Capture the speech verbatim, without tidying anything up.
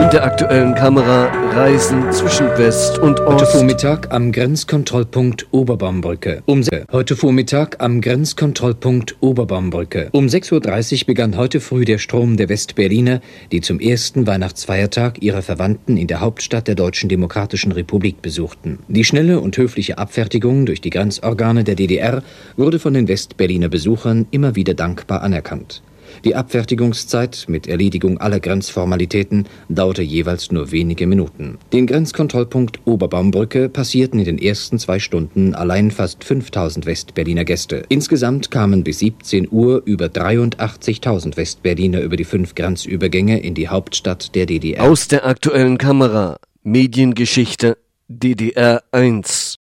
In der aktuellen Kamera Reisen zwischen West und Ost. Heute Vormittag am Grenzkontrollpunkt Oberbaumbrücke. Um heute Vormittag am Grenzkontrollpunkt Oberbaumbrücke. Um sechs Uhr dreißig begann heute früh der Strom der Westberliner, die zum ersten Weihnachtsfeiertag ihre Verwandten in der Hauptstadt der Deutschen Demokratischen Republik besuchten. Die schnelle und höfliche Abfertigung durch die Grenzorgane der D D R wurde von den Westberliner Besuchern immer wieder dankbar anerkannt. Die Abfertigungszeit mit Erledigung aller Grenzformalitäten dauerte jeweils nur wenige Minuten. Den Grenzkontrollpunkt Oberbaumbrücke passierten in den ersten zwei Stunden allein fast fünftausend Westberliner Gäste. Insgesamt kamen bis siebzehn Uhr über dreiundachtzigtausend Westberliner über die fünf Grenzübergänge in die Hauptstadt der D D R. Aus der aktuellen Kamera Mediengeschichte D D R eins.